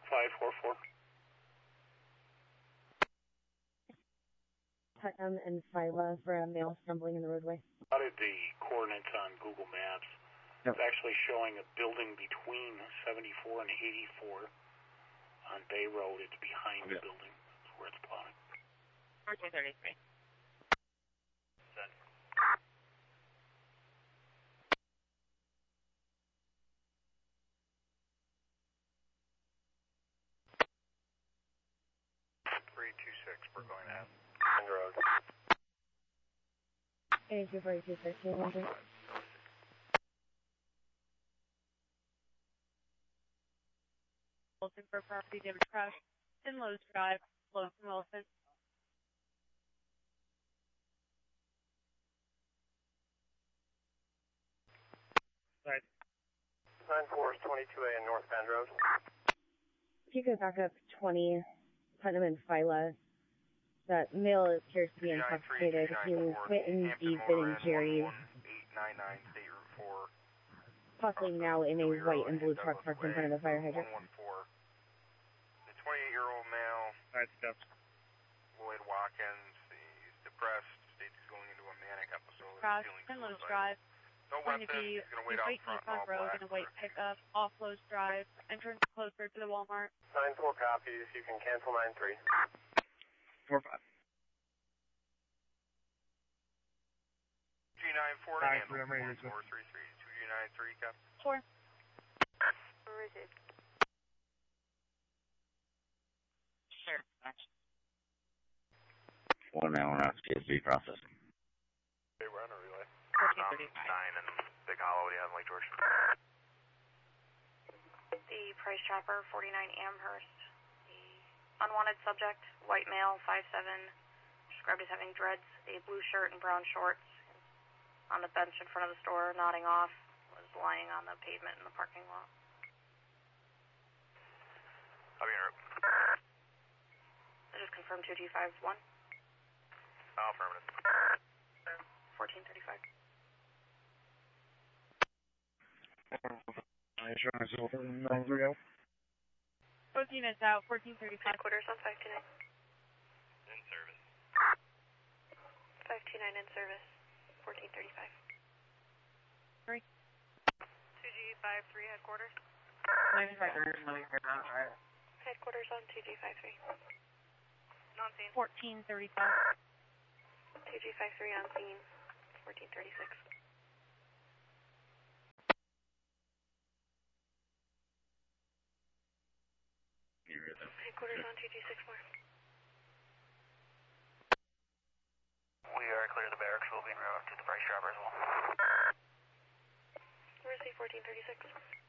544. Putnam and Phyla for a male stumbling in the roadway. Plotted the coordinates on Google Maps. Yep. It's actually showing a building between 74 and 84 on Bay Road. It's behind the building. That's where it's plotted. 1433. Send. We're going to have on road. 8242 Wilson for property damage crash in Lowe's Drive, Wilson Wilson. Right. 94 is 22A in North Bend Road. If you could back up 20, Putnam and Phyla. That male appears to be intoxicated. He was bitten deep in Jerry's. 899 State Route 4. Possibly now in a white and blue truck parked in front of the fire hydrant. 114. The 28-year-old male. Alright, stop. Lloyd Watkins. He's depressed. States he's going into a manic episode. Crash Feeling in Lowe's suicidal. Drive. No Going to weapon. be He's going to wait out straight front. Nissan Road and a white pickup off Lowe's Drive. Entrance closer to the Walmart. 94 copies. You can cancel 93. 4-5. G94 to Alright, handle. I'm ready to 433. 2G93, copy. 4. Where is it? Sure. Action. 1 hour off CSV processing. Hey, we're on a relay. 1435. 9 and Big Hollow. What do you have in Lake George? The Price Chopper, 49 Amherst. The unwanted subject, white male, 5'7", described as having dreads, a blue shirt and brown shorts. On the bench in front of the store, nodding off, was lying on the pavement in the parking lot. I'll be in route. I just confirmed 2G51. Affirmative. 1435. Insurance over 930. Both units out, 1435. Headquarters on 529. In service. 529 in service. 1435. 3. 2G53 headquarters. Headquarters on 2G53. On scene. 1435. 2G53 on scene. 1436. Headquarters on 2G64. We are clear of the barracks. We'll be en route to the Price Chopper as well. Where's the 1436?